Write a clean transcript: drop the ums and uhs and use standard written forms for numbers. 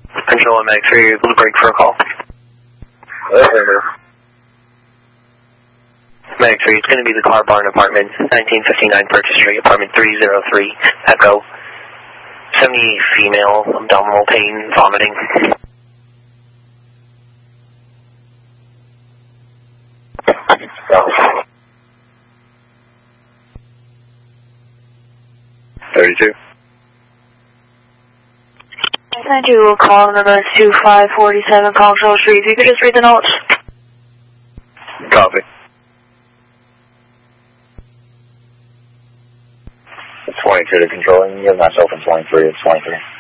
Control on Mag 3, blue break for a call. Mag 3, it's going to be the Car Barn Apartment, 1959 Purchase Street, apartment 303, Echo. 70 female, abdominal pain, vomiting. Thank you. Call number 2547 Control Street. If you could just read the notes. Copy. 22 to controlling, you have not open 23, it's 23.